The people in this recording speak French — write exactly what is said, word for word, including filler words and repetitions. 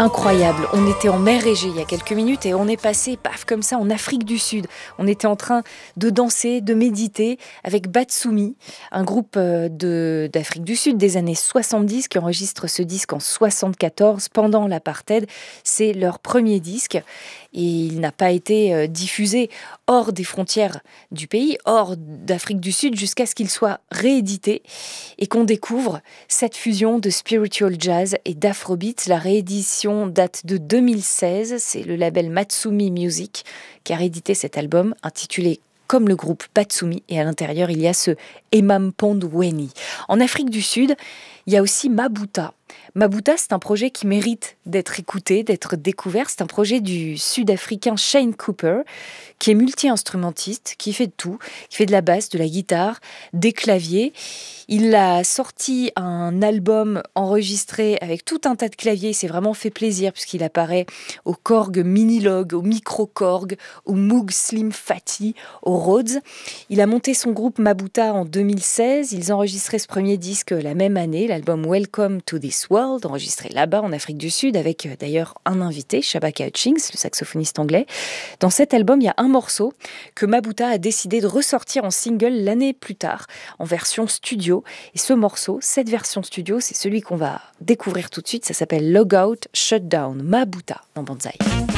Incroyable, on était en mer Égée il y a quelques minutes et on est passé, paf, comme ça, en Afrique du Sud. On était en train de danser, de méditer avec Batsumi, un groupe euh, de, d'Afrique du Sud des années soixante-dix qui enregistre ce disque en soixante-quatorze pendant l'apartheid. C'est leur premier disque et il n'a pas été euh, diffusé hors des frontières du pays, hors d'Afrique du Sud, jusqu'à ce qu'il soit réédité et qu'on découvre cette fusion de spiritual jazz et d'afrobeat. La réédition date de deux mille seize, c'est le label Matsumi Music qui a réédité cet album intitulé comme le groupe Batsumi, et à l'intérieur il y a ce Emampondweni. En Afrique du Sud, il y a aussi Mabuta. Mabuta, c'est un projet qui mérite d'être écouté, d'être découvert. C'est un projet du Sud-Africain Shane Cooper, qui est multi-instrumentiste, qui fait de tout, qui fait de la basse, de la guitare, des claviers. Il a sorti un album enregistré avec tout un tas de claviers. Il s'est vraiment fait plaisir puisqu'il apparaît au Korg Minilog, au Micro Korg, au Moog Slim Fati, au Rhodes. Il a monté son groupe Mabuta en deux mille seize. Ils enregistraient ce premier disque la même année, l'album Welcome to This World, enregistré là-bas en Afrique du Sud avec d'ailleurs un invité, Shabaka Hutchings, le saxophoniste anglais. Dans cet album, il y a un morceau que Mabuta a décidé de ressortir en single l'année plus tard, en version studio. Et ce morceau, cette version studio, c'est celui qu'on va découvrir tout de suite. Ça s'appelle Logout Shutdown, Mabuta dans Banzai.